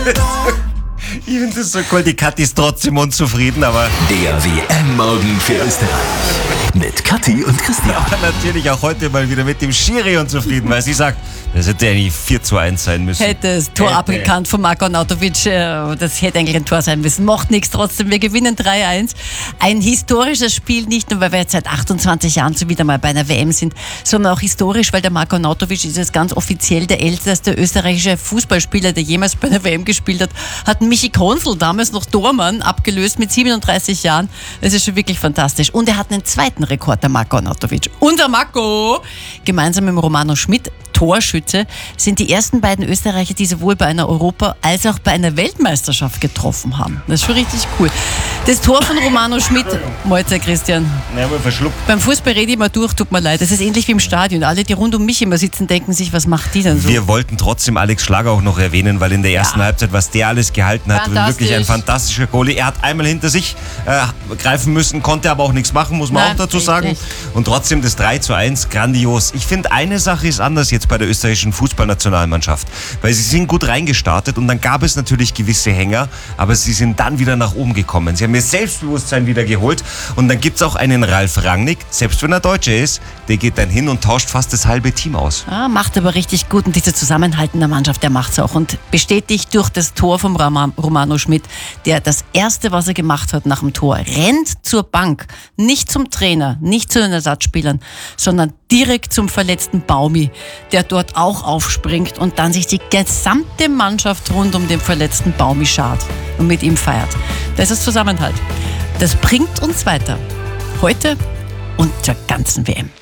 Ich finde das so cool, die Kathi ist trotzdem unzufrieden, aber... Der WM-Morgen für Österreich. Mit Kathi und Christian. Aber natürlich auch heute mal wieder mit dem Schiri unzufrieden, weil sie sagt, das hätte eigentlich 4:1 sein müssen. Hätte das Tor abgekannt von Marko Arnautovic, das hätte eigentlich ein Tor sein müssen. Macht nichts trotzdem, wir gewinnen 3:1. Ein historisches Spiel, nicht nur, weil wir jetzt seit 28 Jahren so wieder mal bei einer WM sind, sondern auch historisch, weil der Marko Arnautovic ist jetzt ganz offiziell der älteste österreichische Fußballspieler, der jemals bei einer WM gespielt hat. Hat Michi Konsel, damals noch Tormann, abgelöst mit 37 Jahren. Das ist schon wirklich fantastisch. Und er hat einen zweiten Rekord, der Marko Arnautovic. Unser Marko, gemeinsam mit Romano Schmidt, Torschütze, sind die ersten beiden Österreicher, die sowohl bei einer Europa- als auch bei einer Weltmeisterschaft getroffen haben. Das ist schon richtig cool. Das Tor von Romano Schmidt, Moitzer Christian. Ja, mal verschluckt. Beim Fußball rede ich mal durch, tut mir leid. Das ist ähnlich wie im Stadion. Alle, die rund um mich immer sitzen, denken sich, was macht die denn so? Wir wollten trotzdem Alex Schlager auch noch erwähnen, weil in der ersten Halbzeit, was der alles gehalten hat, wirklich ein fantastischer Goalie. Er hat einmal hinter sich greifen müssen, konnte aber auch nichts machen, muss man auch dazu sagen. Nicht. Und trotzdem das 3:1, grandios. Ich finde, eine Sache ist anders jetzt bei der österreichischen Fußballnationalmannschaft, weil sie sind gut reingestartet und dann gab es natürlich gewisse Hänger, aber sie sind dann wieder nach oben gekommen. Sie haben ihr Selbstbewusstsein wieder geholt und dann gibt es auch einen Ralf Rangnick, selbst wenn er Deutscher ist, der geht dann hin und tauscht fast das halbe Team aus. Macht aber richtig gut und dieser Zusammenhalt in der Mannschaft, der macht's auch und bestätigt durch das Tor vom Romano Schmidt, der das Erste, was er gemacht hat nach dem Tor, rennt zur Bank, nicht zum Trainer, nicht zu den Ersatzspielern, sondern direkt zum verletzten Baumi, der dort auch aufspringt und dann sich die gesamte Mannschaft rund um den verletzten Baumi schart und mit ihm feiert. Das ist Zusammenhalt. Das bringt uns weiter. Heute und zur ganzen WM.